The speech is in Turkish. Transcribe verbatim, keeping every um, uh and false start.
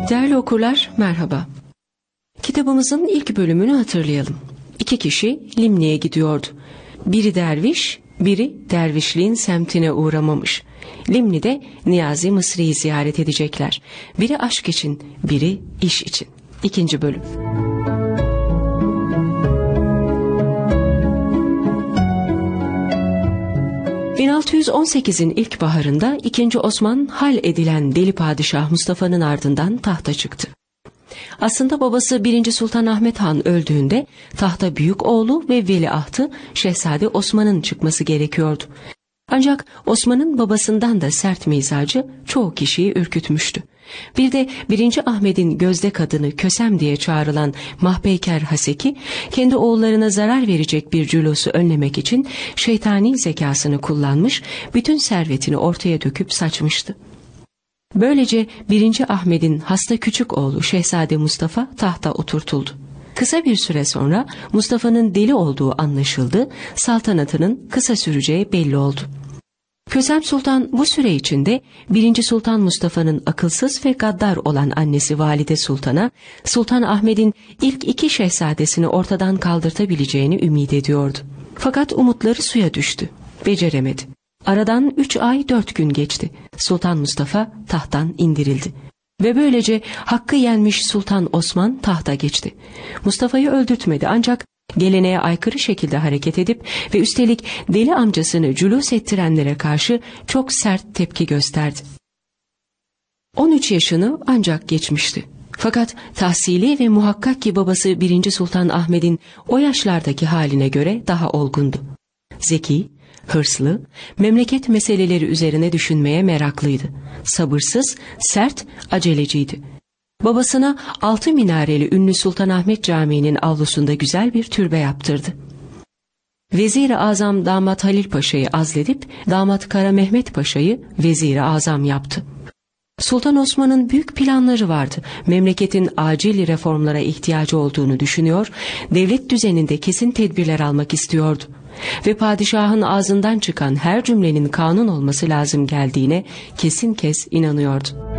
Değerli okurlar, merhaba. Kitabımızın ilk bölümünü hatırlayalım. İki kişi Limni'ye gidiyordu. Biri derviş, biri dervişliğin semtine uğramamış. Limni'de Niyazi Mısri'yi ziyaret edecekler. Biri aşk için, biri iş için. İkinci bölüm. bin altı yüz on sekizin ilk baharında ikinci. Osman hal edilen deli padişah Mustafa'nın ardından tahta çıktı. Aslında babası birinci. Sultan Ahmet Han öldüğünde tahta büyük oğlu ve veliahtı Şehzade Osman'ın çıkması gerekiyordu. Ancak Osman'ın babasından da sert mizacı çoğu kişiyi ürkütmüştü. Bir de birinci. Ahmet'in gözde kadını Kösem diye çağrılan Mahpeyker Haseki, kendi oğullarına zarar verecek bir cülusu önlemek için şeytani zekasını kullanmış, bütün servetini ortaya döküp saçmıştı. Böylece birinci. Ahmet'in hasta küçük oğlu Şehzade Mustafa tahta oturtuldu. Kısa bir süre sonra Mustafa'nın deli olduğu anlaşıldı, saltanatının kısa süreceği belli oldu. Kösem Sultan bu süre içinde birinci. Sultan Mustafa'nın akılsız ve gaddar olan annesi Valide Sultan'a Sultan Ahmet'in ilk iki şehzadesini ortadan kaldırtabileceğini ümit ediyordu. Fakat umutları suya düştü. Beceremedi. Aradan üç ay dört gün geçti. Sultan Mustafa tahttan indirildi. Ve böylece hakkı yenmiş Sultan Osman tahta geçti. Mustafa'yı öldürtmedi ancak geleneğe aykırı şekilde hareket edip ve üstelik deli amcasını cülûs ettirenlere karşı çok sert tepki gösterdi. on üç yaşını ancak geçmişti. Fakat tahsili ve muhakkak ki babası birinci. Sultan Ahmet'in o yaşlardaki haline göre daha olgundu. Zeki, hırslı, memleket meseleleri üzerine düşünmeye meraklıydı. Sabırsız, sert, aceleciydi. Babasına altı minareli ünlü Sultanahmet Camii'nin avlusunda güzel bir türbe yaptırdı. Vezir-i Azam damat Halil Paşa'yı azledip damat Kara Mehmet Paşa'yı Vezir-i Azam yaptı. Sultan Osman'ın büyük planları vardı. Memleketin acil reformlara ihtiyacı olduğunu düşünüyor, devlet düzeninde kesin tedbirler almak istiyordu. Ve padişahın ağzından çıkan her cümlenin kanun olması lazım geldiğine kesin kes inanıyordu.